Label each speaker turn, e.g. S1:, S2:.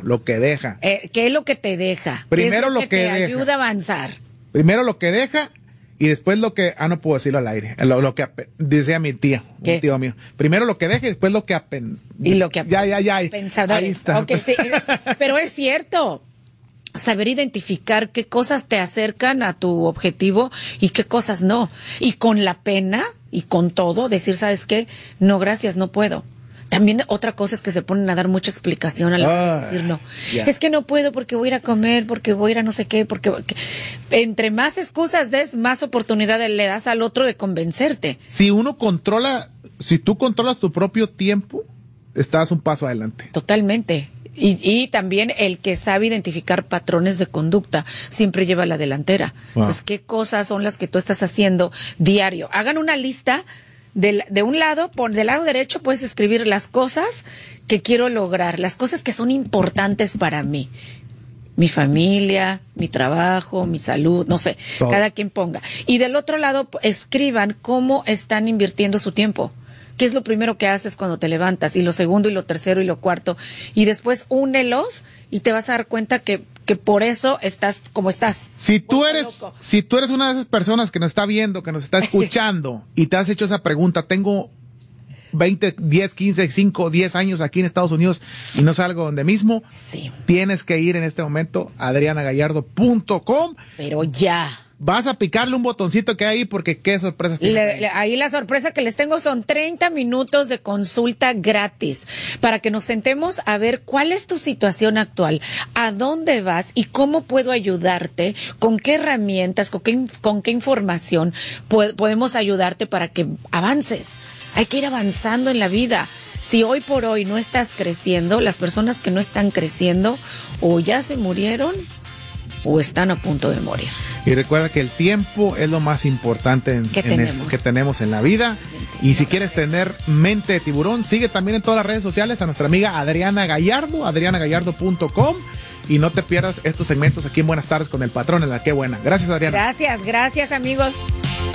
S1: lo que deja.
S2: ¿Qué es lo que te deja?
S1: Primero
S2: ¿Qué es
S1: lo que
S2: te
S1: deja.
S2: ayuda a avanzar?
S1: Primero lo que deja y después lo que... no puedo decirlo al aire. Lo que decía mi tía,
S2: ¿Qué?
S1: un tío mío. Primero lo que deja y después lo que
S2: Y lo que
S1: Ya.
S2: pensadores.
S1: Ahí está.
S2: Okay, sí. Pero es cierto. Saber identificar qué cosas te acercan a tu objetivo y qué cosas no. Y con la pena y con todo, decir, ¿sabes qué? No, gracias, no puedo. También otra cosa es que se ponen a dar mucha explicación a la hora de decir no.
S1: Ya.
S2: Es que no puedo porque voy a ir a comer, porque voy a ir a no sé qué, porque entre más excusas des, más oportunidad le das al otro de convencerte.
S1: Si tú controlas tu propio tiempo, estás un paso adelante.
S2: Totalmente. Y también el que sabe identificar patrones de conducta siempre lleva la delantera.
S1: Wow.
S2: Entonces, ¿qué cosas son las que tú estás haciendo diario? Hagan una lista de un lado, del lado derecho puedes escribir las cosas que quiero lograr, las cosas que son importantes para mí. Mi familia, mi trabajo, mi salud, no sé,
S1: todo.
S2: Cada quien ponga. Y del otro lado, escriban cómo están invirtiendo su tiempo. ¿Qué es lo primero que haces cuando te levantas? Y lo segundo, y lo tercero, y lo cuarto. Y después únelos y te vas a dar cuenta que por eso estás como estás.
S1: Si tú eres una de esas personas que nos está viendo, que nos está escuchando y te has hecho esa pregunta, tengo 20, 10, 15, 5, 10 años aquí en Estados Unidos y no salgo donde mismo,
S2: sí.
S1: Tienes que ir en este momento a adrianagallardo.com.
S2: Pero ya.
S1: Vas a picarle un botoncito que hay ahí porque qué sorpresas tienes.
S2: Ahí la sorpresa que les tengo son 30 minutos de consulta gratis para que nos sentemos a ver cuál es tu situación actual, a dónde vas y cómo puedo ayudarte, con qué herramientas, con qué información podemos ayudarte para que avances. Hay que ir avanzando en la vida. Si hoy por hoy no estás creciendo, las personas que no están creciendo o ya se murieron o están a punto de morir.
S1: Y recuerda que el tiempo es lo más importante que tenemos en la vida. Y si quieres tener mente de tiburón, sigue también en todas las redes sociales a nuestra amiga Adriana Gallardo, adrianagallardo.com. Y no te pierdas estos segmentos aquí en Buenas Tardes con el Patrón en la Qué Buena. Gracias, Adriana.
S2: Gracias amigos.